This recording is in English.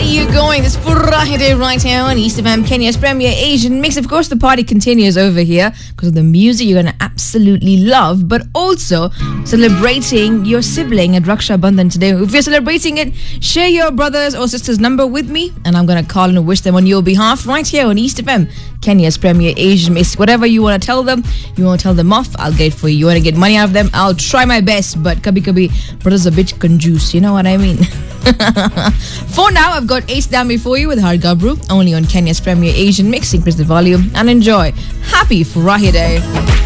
you going? This Friday right here on East FM, Kenya's premier Asian mix. Of course, the party continues over here because of the music you're going to absolutely love, but also celebrating your sibling at Raksha Bandhan today. If you're celebrating it, share your brother's or sister's number with me, and I'm going to call and wish them on your behalf right here on East FM, Kenya's premier Asian mix. Whatever you want to tell them, you want to tell them off, I'll get it for you. You want to get money out of them, I'll try my best, but kabhi brother's a bit conjuice, you know what I mean? For now, I've got Ace down before you with Har Gabru, only on Kenya's premier Asian mix. Increase the volume and enjoy. Happy Friday.